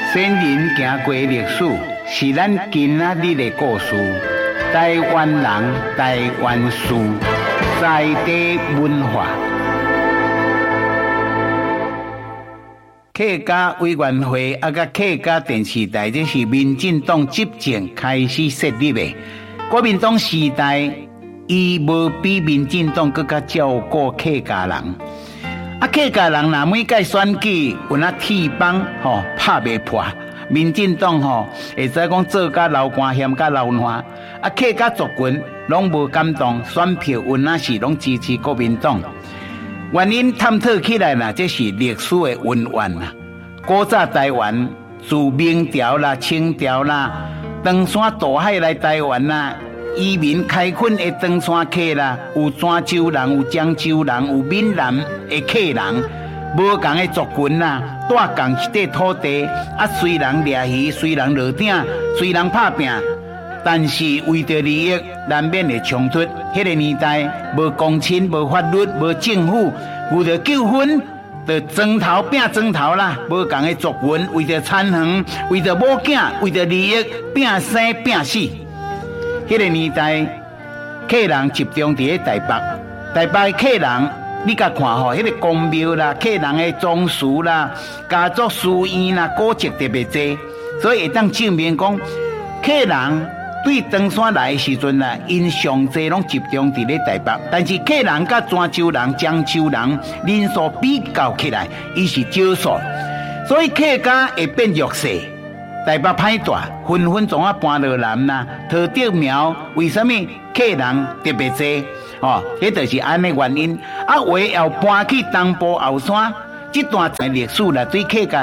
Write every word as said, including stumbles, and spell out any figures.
先人行过历史，是咱今仔日的故事。台湾人，台湾事，在地文化。客家委员会啊，甲客家电视台，这是民进党执政开始设立的。国民党时代，伊无比民进党更加照顾客家人。啊，客家人若每届选举有那铁帮吼拍袂破，民进党吼会使讲做甲流汗嫌甲流汗，啊客家族群拢无感动，选票有那是拢支持国民党。原因探讨起来啦，这是历史的恩怨啦。古早台湾自明朝啦、清朝啦，长山大海来台湾啦。移民开垦的长山客啦，有泉州人，有漳州人，有闽南的客人，无同的族群啦，住共一块土地。啊，虽然掠鱼，虽然落鼎，虽然拍拼，但是为着利益难免会冲突。迄个年代无公亲，无法律，无政府，为着纠纷，就砖头拼砖头啦。无同的族群为着产房，为着某囝，为着利益拼生拼死。迄个年代，客人集中伫台北，台北的客人，你甲看吼，迄个公庙啦，客人的宗祠啦，家族寺院啦，古迹特别多，所以会当证明讲，客人对登山来的时阵啦，因上济拢集中伫咧台北，但是客人甲泉州人、漳州人人数比较起来，伊是少数，所以客家会变弱势。台北歹大，纷纷从啊搬落南啦。桃竹苗为什么客人特别多？哦，这就是安尼原因。啊，为要搬去东部后山，这段历史啦，对客家